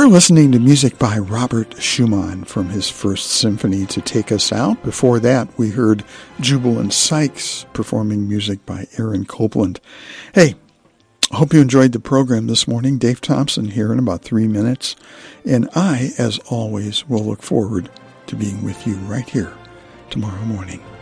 We're listening to music by Robert Schumann from his First Symphony to take us out. Before that, we heard Jubilant Sykes performing music by Aaron Copland. Hey, I hope you enjoyed the program this morning. Dave Thompson here in about 3 minutes. And I, as always, will look forward to being with you right here tomorrow morning.